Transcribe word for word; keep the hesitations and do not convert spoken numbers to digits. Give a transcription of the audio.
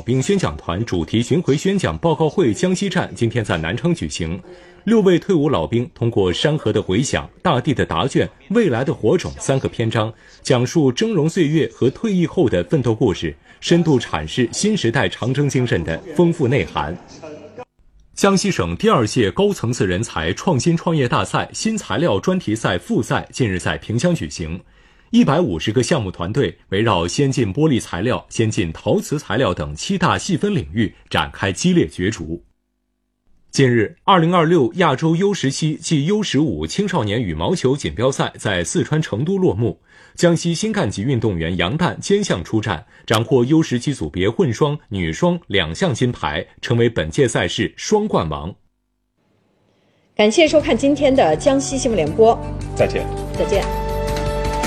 兵宣讲团主题巡回宣讲报告会江西站今天在南昌举行。六位退伍老兵通过《山河的回响》《大地的答卷》《未来的火种》三个篇章，讲述峥嵘岁月和退役后的奋斗故事，深度阐释新时代长征精神的丰富内涵。江西省第二届高层次人才创新创业大赛新材料专题赛复赛近日在萍乡举行。一百五十个项目团队围绕先进玻璃材料、先进陶瓷材料等七大细分领域展开激烈角逐。近日，二零二六亚洲 U 十七 暨 U 十五青少年羽毛球锦标赛在四川成都落幕。江西新干级运动员杨旦兼项出战，斩获 U 十七 组别混双、女双两项金牌，成为本届赛事双冠王。 感谢收看今天的江西新闻联播， 再见， 再见。